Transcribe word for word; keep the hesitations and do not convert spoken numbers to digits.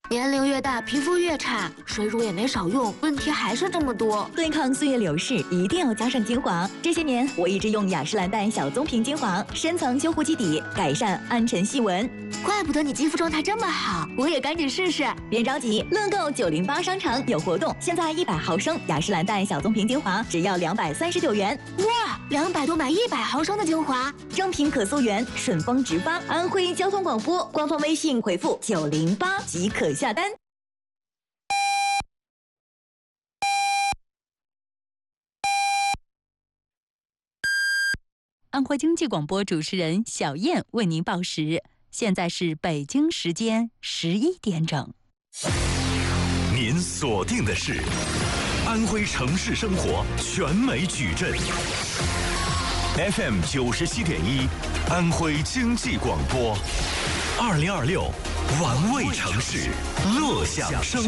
年龄越大，皮肤越差，水乳也没少用，问题还是这么多。 对抗岁月流逝，一定要加上精华。这些年，我一直用雅诗兰黛小棕瓶精华，深层修护基底，改善暗沉细纹。 怪不得你肌肤状态这么好，我也赶紧试试。 别着急，乐购九零八商城有活动，现在一百毫升雅诗兰黛小棕瓶精华只要两百三十九元。 哇，两百多买一百毫升的精华， 正品可溯源，顺丰直发。安徽交通广播官方微信回复九零八即可下单。 安徽经济广播主持人小燕为您报时，现在是北京时间十一点整。 您锁定的是安徽城市生活全美矩阵 F M 九十七点一，安徽经济广播，二零二六玩味城市，乐享生